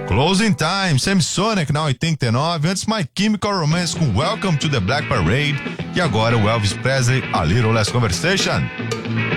Closing Time, Samsonic na 89, antes My Chemical Romance com Welcome to the Black Parade e agora o Elvis Presley, A Little Less Conversation.